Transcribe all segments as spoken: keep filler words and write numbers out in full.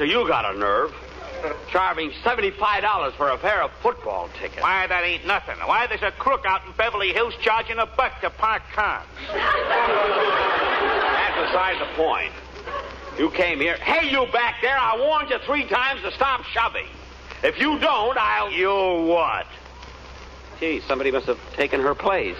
mister, you got a nerve. Charging seventy-five dollars for a pair of football tickets. Why, that ain't nothing. Why, there's a crook out in Beverly Hills charging a buck to park cars. That's beside the point. You came here. Hey, you back there, I warned you three times to stop shoving. If you don't, I'll... You what? Gee, somebody must have taken her place.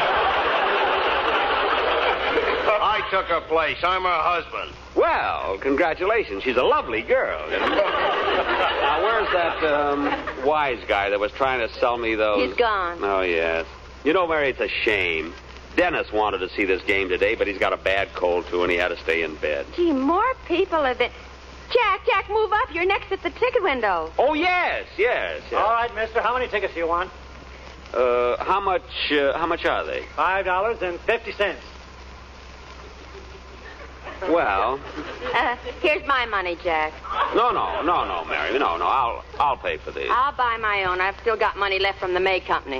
I took her place. I'm her husband. Well, congratulations. She's a lovely girl. Now, where's that um, wise guy that was trying to sell me those... He's gone. Oh, yes. You know, Mary, it's a shame. Dennis wanted to see this game today, but he's got a bad cold, too, and he had to stay in bed. Gee, more people have been... Jack, Jack, move up. You're next at the ticket window. Oh, yes, yes, yes. All right, mister. How many tickets do you want? Uh, how much, uh, how much are they? Five dollars and fifty cents. Well... Uh, here's my money, Jack. No, no, no, no, Mary. No, no, I'll, I'll pay for these. I'll buy my own. I've still got money left from the May Company.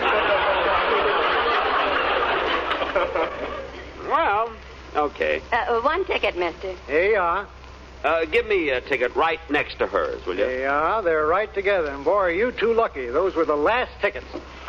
Well, okay. Uh, one ticket, mister. Here you are. Uh, give me a ticket right next to hers, will you? Here you are. They're right together. And, boy, are you too lucky. Those were the last tickets.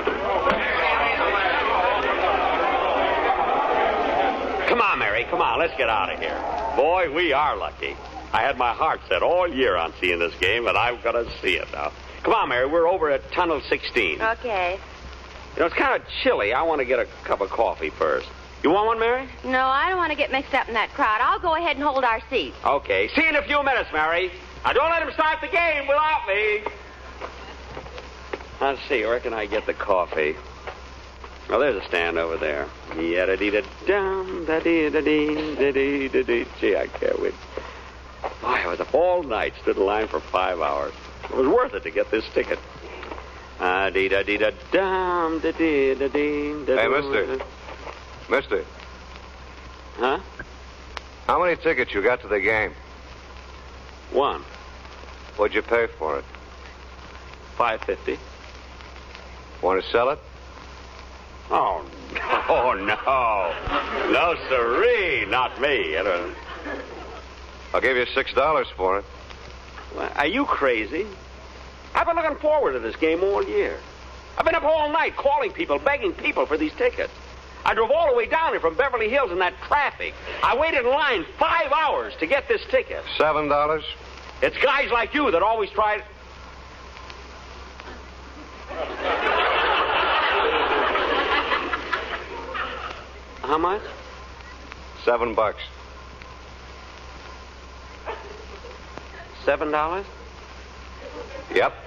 Come on, Mary. Come on. Let's get out of here. Boy, we are lucky. I had my heart set all year on seeing this game, and I'm going to see it now. Come on, Mary. We're over at Tunnel sixteen. Okay. You know, it's kind of chilly. I want to get a cup of coffee first. You want one, Mary? No, I don't want to get mixed up in that crowd. I'll go ahead and hold our seats. Okay. See you in a few minutes, Mary. Now, don't let him start the game without me. Let's see. Where can I get the coffee? Oh, there's a stand over there. Yada-dee-da-dum, da-dee-da-dee, da-dee-da-dee. Gee, I can't wait. Boy, I was up all night, stood in line for five hours. It was worth it to get this ticket. Ah-dee-da-dee-da-dum, da-dee-da-dee, da-dee. Hey, mister. Mister, Huh? how many tickets you got to the game? One. What'd you pay for it? Five fifty. Want to sell it? Oh, no, no. No, sirree, not me. I don't... I'll give you six dollars for it. Well, are you crazy? I've been looking forward to this game all year. I've been up all night calling people, begging people for these tickets. I drove all the way down here from Beverly Hills in that traffic. I waited in line five hours to get this ticket. Seven dollars? It's guys like you that always try... How much? Seven bucks. Seven dollars? Yep.